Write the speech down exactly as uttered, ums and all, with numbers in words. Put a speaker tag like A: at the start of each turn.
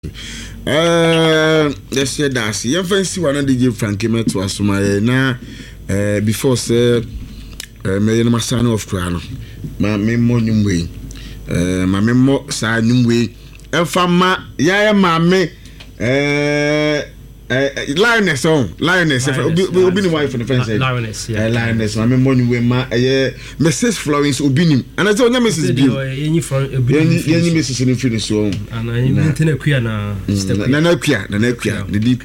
A: Uh, yes, yeah, that's it. You fancy one of the D J Frankie met to us na uh before say uh me no masano of Krano. Ma me mo nyumwe. Uh ma me mo sa nyumwe. Emfa ma ya ya ma me uh Uh, Lioness on Lioness, Obi wife and friends.
B: Lioness, yeah.
A: Lioness, my money with my Missus Florence Obinim, and I told you Missus B.
B: Any from
A: any Missus in finish so.
B: And I intend a queer now.
A: Nanakia, Nanakia, the deep